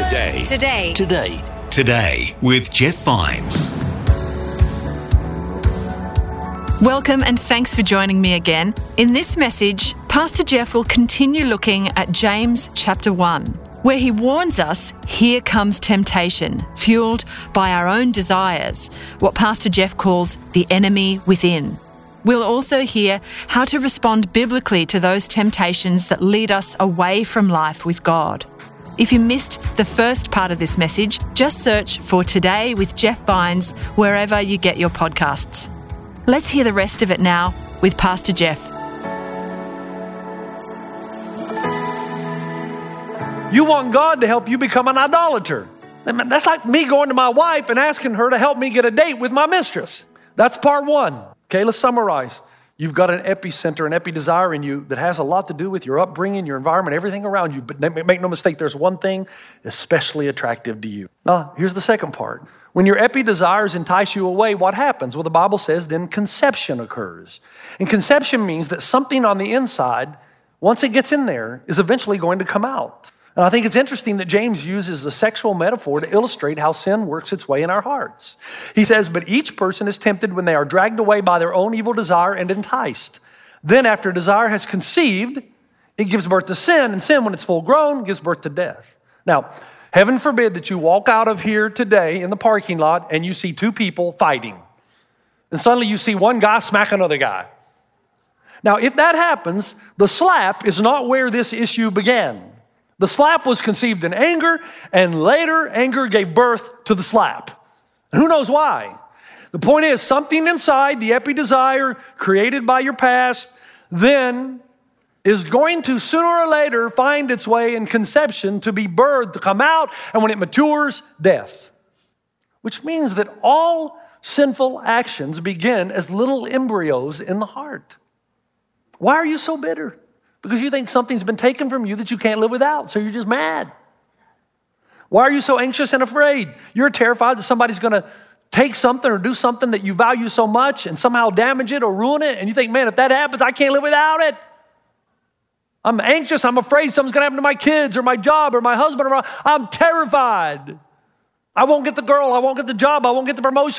Today with Jeff Vines. Welcome and thanks for joining me again. In this message, Pastor Jeff will continue looking at James chapter 1, where he warns us, here comes temptation, fueled by our own desires, what Pastor Jeff calls the enemy within. We'll also hear how to respond biblically to those temptations that lead us away from life with God. If you missed the first part of this message, just search for Today with Jeff Vines wherever you get your podcasts. Let's hear the rest of it now with Pastor Jeff. You want God to help you become an idolater. That's like me going to my wife and asking her to help me get a date with my mistress. That's part one. Okay, let's summarize. You've got an epicenter, an epi-desire in you that has a lot to do with your upbringing, your environment, everything around you. But make no mistake, there's one thing especially attractive to you. Now, here's the second part. When your epi-desires entice you away, what happens? Well, the Bible says then conception occurs. And conception means that something on the inside, once it gets in there, is eventually going to come out. And I think it's interesting that James uses a sexual metaphor to illustrate how sin works its way in our hearts. He says, but each person is tempted when they are dragged away by their own evil desire and enticed. Then after desire has conceived, it gives birth to sin, and sin, when it's full grown, gives birth to death. Now, heaven forbid that you walk out of here today in the parking lot and you see two people fighting. And suddenly you see one guy smack another guy. Now, if that happens, the slap is not where this issue began. The slap was conceived in anger, and later anger gave birth to the slap. And who knows why? The point is, something inside the epi-desire created by your past then is going to sooner or later find its way in conception to be birthed, to come out, and when it matures, death. Which means that all sinful actions begin as little embryos in the heart. Why are you so bitter? Because you think something's been taken from you that you can't live without, so you're just mad. Why are you so anxious and afraid? You're terrified that somebody's going to take something or do something that you value so much and somehow damage it or ruin it, and you think, man, if that happens, I can't live without it. I'm anxious, I'm afraid something's going to happen to my kids or my job or my husband. I'm terrified. I won't get the girl, I won't get the job, I won't get the promotion.